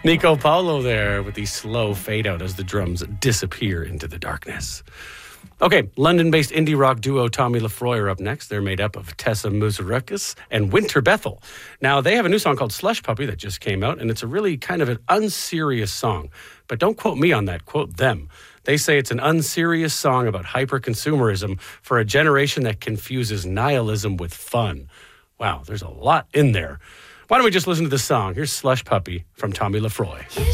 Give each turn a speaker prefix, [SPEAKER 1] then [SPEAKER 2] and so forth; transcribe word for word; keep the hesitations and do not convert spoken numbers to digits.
[SPEAKER 1] Nico Paulo there with the slow fade out as the drums disappear into the darkness. Okay, London-based indie rock duo Tommy Lafroy are up next. They're made up of Tessa Musarakis and Winter Bethel. Now, they have a new song called Slush Puppy that just came out, and it's a really kind of an unserious song. But don't quote me on that, quote them. They say it's an unserious song about hyper-consumerism for a generation that confuses nihilism with fun. Wow, there's a lot in there. Why don't we just listen to the song? Here's Slush Puppy from Tommy Lafroy.